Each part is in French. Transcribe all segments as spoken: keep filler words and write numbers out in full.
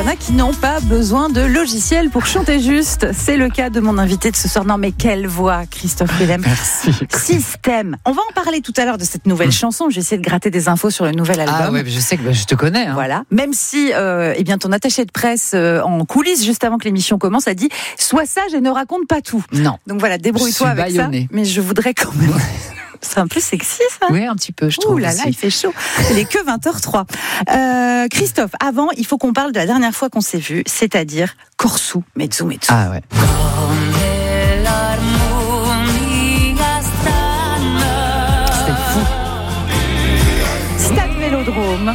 y en a qui n'ont pas besoin de logiciel pour chanter juste. C'est le cas de mon invité de ce soir. Non mais quelle voix, Christophe Willem. Merci. Système. On va en parler tout à l'heure de cette nouvelle mmh. chanson. J'ai essayé de gratter des infos sur le nouvel album. Ah ouais, je sais que bah, je te connais. Hein. Voilà. Même si, euh, eh bien, ton attaché de presse euh, en coulisses juste avant que l'émission commence a dit « Sois sage et ne raconte pas tout ». Non. Donc voilà, débrouille-toi avec baïonné. ça. Mais je voudrais quand même. C'est un peu sexy, ça. Oui, un petit peu, je trouve. Ouh là là, il fait chaud. Il est que vingt heures zéro trois. Euh, Christophe, avant, il faut qu'on parle de la dernière fois qu'on s'est vu, c'est-à-dire Corso Mezzo Mezzo. Ah ouais. C'était fou. Stade Vélodrome.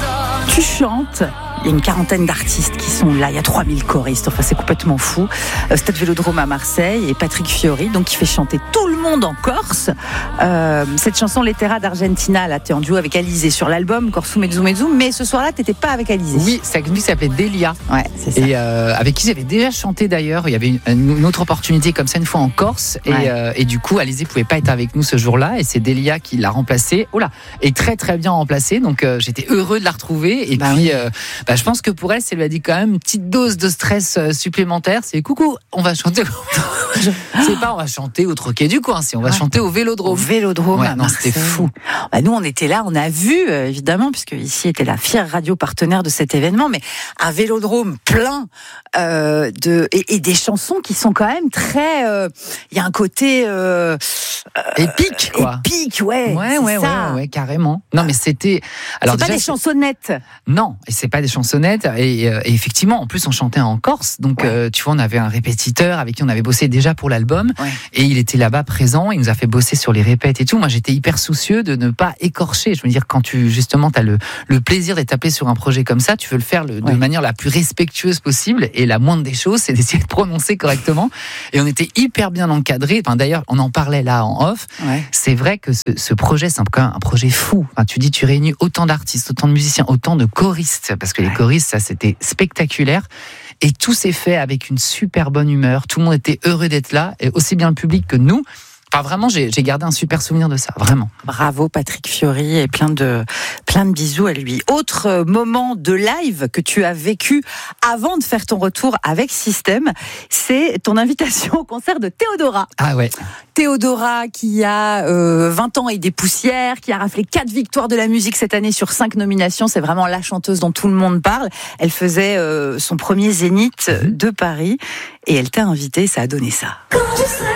Tu chantes. Il y a une quarantaine d'artistes qui sont là. Il y a trois mille choristes. Enfin, c'est complètement fou. Stade Vélodrome à Marseille et Patrick Fiori, donc qui fait chanter tout le monde en Corse. Euh, cette chanson Lettera d'Argentina, là, t'es en duo avec Alizé sur l'album Corso Mezzo Mezzo. Mais ce soir-là, t'étais pas avec Alizé. Oui, c'est avec lui qui s'appelait Delia. Ouais, c'est ça. Et euh, avec qui j'avais déjà chanté d'ailleurs. Il y avait une, une autre opportunité comme ça une fois en Corse. Et, ouais. euh, et du coup, Alizé pouvait pas être avec nous ce jour-là. Et c'est Delia qui l'a remplacée. Oh là, et très très bien remplacée. Donc euh, j'étais heureux de la retrouver. Et bah puis. oui. Euh, bah, je pense que pour elle, ça lui a dit quand même une petite dose de stress euh, supplémentaire. C'est coucou, on va chanter. C'est pas on va chanter au Troquet du coin, c'est on va ouais. chanter au Vélodrome. Au Vélodrome. Ouais, non, c'était fou. Bah, nous, on était là, on a vu euh, évidemment, puisque ici était la fière radio partenaire de cet événement, mais un Vélodrome plein euh, de et, et des chansons qui sont quand même très. Il euh, y a un côté euh, épique, quoi. Épique, ouais. Ouais, ouais, ouais, ouais, carrément. Non, mais c'était. Alors, c'est déjà, pas des chansonnettes. Non, et c'est pas des chansonnettes. Et, euh, et effectivement, en plus, on chantait en Corse. Donc, ouais. euh, tu vois, on avait un répétiteur avec qui on avait bossé déjà pour l'album. Ouais. Et il était là-bas présent. Il nous a fait bosser sur les répètes et tout. Moi, j'étais hyper soucieux de ne pas écorcher. Je veux dire, quand tu, justement, t'as le, le plaisir d'être appelé sur un projet comme ça, tu veux le faire le, ouais. de manière la plus respectueuse possible. Et la moindre des choses, c'est d'essayer de prononcer correctement. Et on était hyper bien encadrés. Enfin, d'ailleurs, on en parlait là en off. Ouais. C'est vrai que ce, ce projet, c'est quand même un projet fou. Enfin, tu dis, tu réunis autant d'artistes, autant de musiciens, autant de choristes. Parce que les choristes, ça, c'était spectaculaire. Et tout s'est fait avec une super bonne humeur. Tout le monde était heureux d'être là, et aussi bien le public que nous. Enfin, vraiment, j'ai, j'ai gardé un super souvenir de ça, vraiment. Bravo Patrick Fiori et plein de, plein de bisous à lui. Autre moment de live que tu as vécu avant de faire ton retour avec Système, c'est ton invitation au concert de Théodora. Ah ouais. Théodora qui a euh, vingt ans et des poussières, qui a raflé quatre victoires de la musique cette année sur cinq nominations. C'est vraiment la chanteuse dont tout le monde parle. Elle faisait euh, son premier zénith de Paris et elle t'a invité, ça a donné ça.